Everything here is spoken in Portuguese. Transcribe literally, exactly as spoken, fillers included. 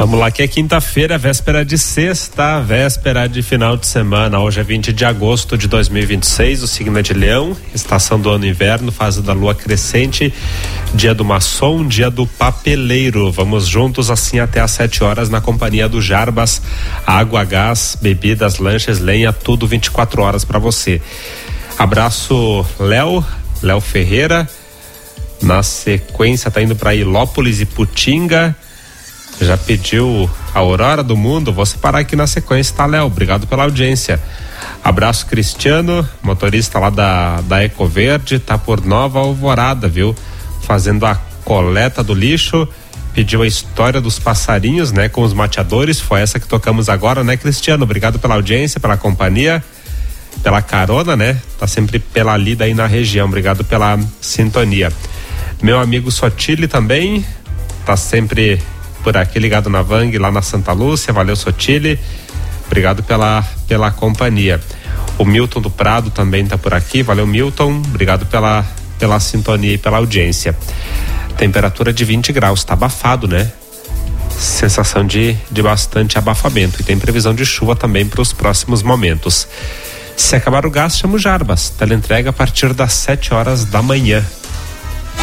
Vamos lá, que é quinta-feira, véspera de sexta, véspera de final de semana. Hoje é vinte de agosto de dois mil e vinte e seis, o signo é de Leão, estação do ano inverno, fase da lua crescente, dia do maçom, dia do papeleiro. Vamos juntos assim até às sete horas na companhia do Jarbas, água, gás, bebidas, lanches, lenha, tudo vinte e quatro horas para você. Abraço, Léo, Léo Ferreira. Na sequência tá indo para Ilópolis e Putinga. Já pediu a Aurora do Mundo? Vou separar aqui na sequência, tá, Léo? Obrigado pela audiência. Abraço, Cristiano, motorista lá da, da Ecoverde, tá por Nova Alvorada, viu? Fazendo a coleta do lixo. Pediu a história dos passarinhos, né? Com os mateadores. Foi essa que tocamos agora, né, Cristiano? Obrigado pela audiência, pela companhia, pela carona, né? Tá sempre pela lida aí na região. Obrigado pela sintonia. Meu amigo Sotile também tá sempre por aqui ligado na Vang, lá na Santa Lúcia. Valeu, Sotile, obrigado pela, pela companhia. O Milton do Prado também tá por aqui, valeu, Milton, obrigado pela, pela sintonia e pela audiência. Temperatura de vinte graus, tá abafado, né? Sensação de, de bastante abafamento, e tem previsão de chuva também para os próximos momentos. Se acabar o gás, chama o Jarbas, teleentrega a partir das sete horas da manhã.